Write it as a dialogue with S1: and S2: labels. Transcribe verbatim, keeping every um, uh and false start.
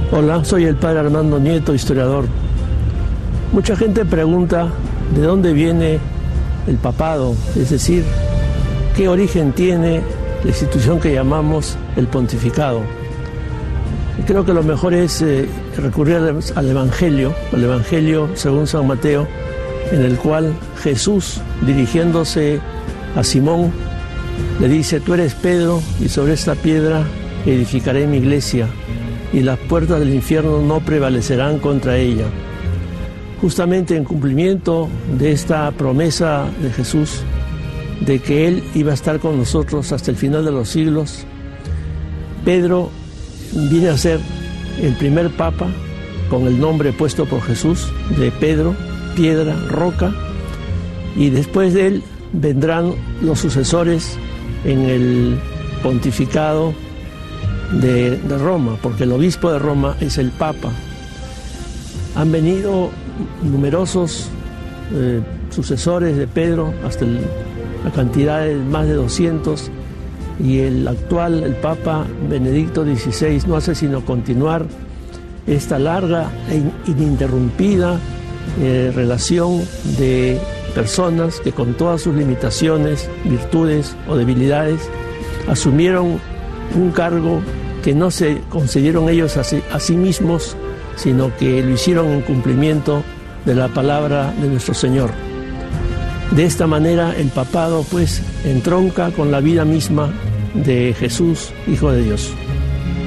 S1: Hola, soy el padre Armando Nieto, historiador. Mucha gente pregunta de dónde viene el papado, es decir, qué origen tiene la institución que llamamos el pontificado. Creo que lo mejor es eh, recurrir al Evangelio, al Evangelio según San Mateo, en el cual Jesús, dirigiéndose a Simón, le dice: tú eres Pedro, y sobre esta piedra edificaré mi iglesia, y las puertas del infierno no prevalecerán contra ella. Justamente en cumplimiento de esta promesa de Jesús, de que Él iba a estar con nosotros hasta el final de los siglos, Pedro viene a ser el primer papa con el nombre puesto por Jesús, de Pedro, piedra, roca, y después de él vendrán los sucesores en el pontificado de, de Roma, porque el obispo de Roma es el papa. Han venido numerosos eh, sucesores de Pedro, hasta el, la cantidad de más de doscientos, y el actual, el Papa Benedicto dieciséis, no hace sino continuar esta larga e ininterrumpida eh, relación de personas que, con todas sus limitaciones, virtudes o debilidades, asumieron un cargo que no se concedieron ellos a sí, a sí mismos, sino que lo hicieron en cumplimiento de la palabra de nuestro Señor. De esta manera el papado pues entronca con la vida misma de Jesús, Hijo de Dios.